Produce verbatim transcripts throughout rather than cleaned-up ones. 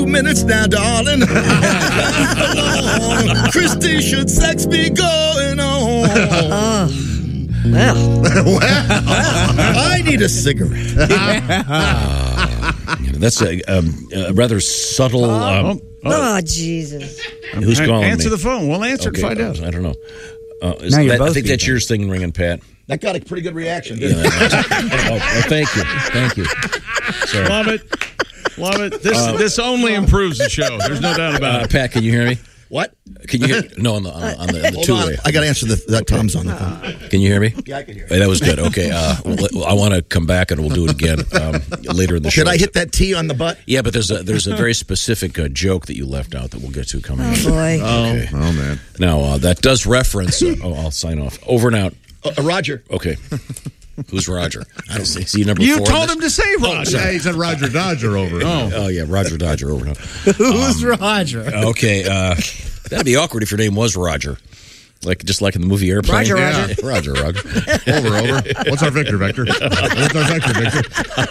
Two minutes now, darling. Christy, should sex be going on? Uh, well. I need a cigarette. Uh, that's a, um, a rather subtle. Um, oh, oh, Jesus. Who's calling Answer me? the phone. We'll answer okay, and find out. I don't know. Uh, is Now you're that, I both think that's being yours thing ringing, Pat. That got a pretty good reaction. Yeah, oh, oh, thank you. Thank you. Sorry. Love it. Love it. This uh, this only improves the show. There's no doubt about uh, it. Pat, can you hear me? What? Can you hear? No, on the on, on the, on the Hold two-way. on. I got to answer the, that Tom's on the phone. Can you hear me? Yeah, I can hear you. Hey, that was good. Okay. Uh, well, I want to come back and we'll do it again um, later in the show. Should I hit that T on the butt? Yeah, but there's a there's a very specific uh, joke that you left out that we'll get to coming Oh, up. boy. Okay. Oh, oh man. Now, uh, that does reference... Uh, oh, I'll sign off. Over and out. Uh, uh, Roger. Okay. Who's Roger? I don't see. See number You four. told this? him to say Roger. Yeah, he said Roger Dodger over. Oh. Oh, yeah, Roger Dodger. Over and out. Who's Roger? Okay. Uh, that'd be awkward if your name was Roger. Like Just like in the movie Airplane. Roger, Yeah. Roger. Roger, Roger. Over, over. What's our Victor, Victor? What's our Victor, Victor?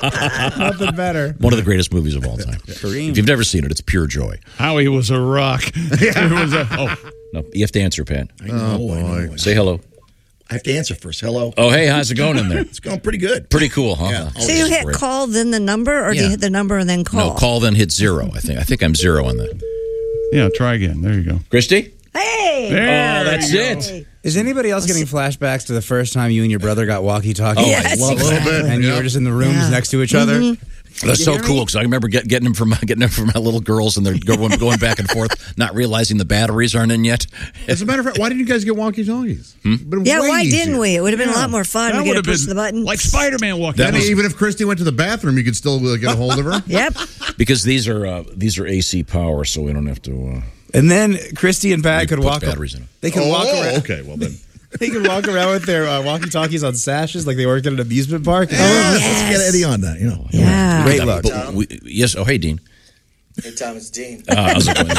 Nothing better. One of the greatest movies of all time. Kareem. If you've never seen it, it's pure joy. Howie was a rock. It was a, oh. No, you have to answer, Pat. I know, I know. Say hello. I have to answer first. Hello. Oh, hey, how's it going in there? It's going pretty good. Pretty cool, huh? Yeah. So you hit Great. call, then the number, or do Yeah. you hit the number and then call? No, call then hit zero. I think. I think I'm zero on that. Yeah, try again. There you go. Christy? Hey! There Oh, that's you it. Is anybody else getting flashbacks to the first time you and your brother got walkie-talkie? Oh, Yes, I love exactly. that. And you Yeah. were just in the rooms Yeah. next to each other? Mm-hmm. That's You so hear cool me? because I remember get, getting them from getting them from my little girls, and they're going, going back and forth, not realizing the batteries aren't in yet. As a matter of fact, why didn't you guys get walkie-talkies? Hmm? Been Yeah, way why easier. didn't we? It would have been a lot more fun. That We could would have have pushed been the button. like Spider-Man walking. That Then was- even if Christy went to the bathroom, you could still uh, get a hold of her. Yep. Because these are uh, these are A C power, so we don't have to. Uh, And then Christy and Pat We could put walk. batteries in 'em. They could oh, walk around. okay. Well then, They could walk around with their uh, walkie-talkies on sashes like they work at an amusement park. Oh, let's Yes. get Eddie on that. You know. Yeah. Great but- luck. but we- yes. Oh, hey, Dean. Hey, Tom, it's Dean. Uh, how's it going?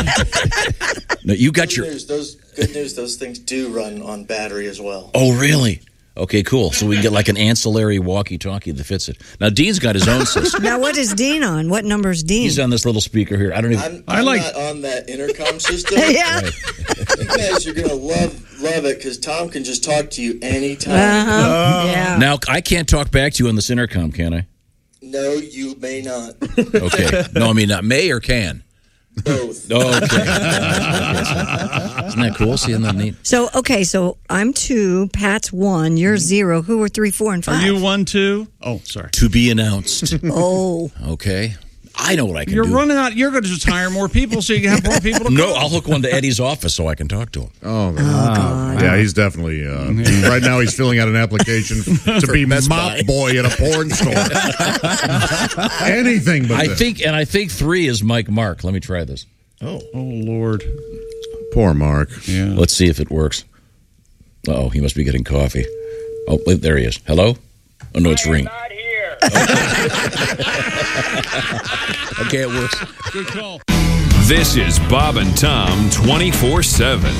No, you got Good your. news. Those good news. Those things do run on battery as well. Oh, really? Okay, cool. So we can get like an ancillary walkie-talkie that fits it. Now, Dean's got his own system. Now, what is Dean on? What number is Dean? He's on this little speaker here. I don't even. I'm, I I'm like- not on that intercom system. yeah. You guys are gonna love love it because Tom can just talk to you anytime. Uh-huh. Yeah. Now, I can't talk back to you on this intercom, can I? No, you may not. Okay. No, I mean, not may or can. Both. Oh, okay. Isn't that cool? Seeing that neat? So, okay, so I'm two, Pat's one, you're zero. Who are three, four, and Are five? you one, two? Oh, sorry. To be announced. Oh. Okay. I know what I can You're do. running out. You're going to just hire more people so you can have more people to call. No, I'll hook one to Eddie's office so I can talk to him. oh, God. yeah, he's definitely uh, right now. He's filling out an application to be Best mop Buy. boy at a porn store. Anything but I this. think, and I think three is Mike Mark. Let me try this. Oh. Oh, Lord. Poor Mark. Yeah. Let's see if it works. Oh, he must be getting coffee. Oh, wait, there he is. Hello? Oh, no, it's ring. Not here. Okay, it works. Good call. This is Bob and Tom twenty-four seven.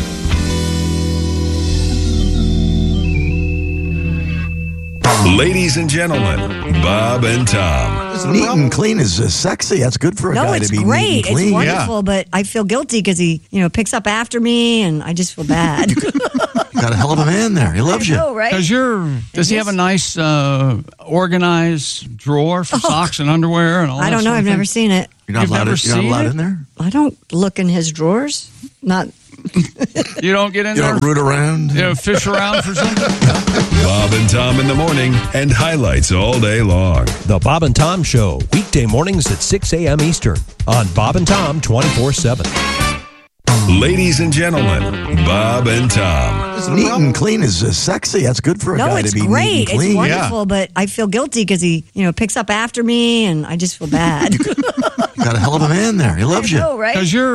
Ladies and gentlemen, Bob and Tom. Neat and clean is uh, sexy. That's good for a No, guy it's to be great. neat and It's clean. wonderful, but I feel guilty because he, you know, picks up after me, and I just feel bad. You got a hell of a man there. He loves I you. know, right? Does your does he have a nice uh, organized drawer for socks and underwear and all that? I don't know. sort of I've thing? never seen it. You're not You've allowed, never to, you're not seen allowed it? in there? I don't look in his drawers. Not. You don't get in You there. don't root around? You know, fish around for something. Bob and Tom in the morning and highlights all day long. The Bob and Tom Show, weekday mornings at six a.m. Eastern on Bob and Tom twenty-four seven. Ladies and gentlemen, Bob and Tom. Neat and clean is uh, sexy. That's good for a No, guy it's to be great. neat and It's clean. wonderful, but I feel guilty because he, you know, picks up after me, and I just feel bad. You got a hell of a man there. He loves I you. know, right? Because you're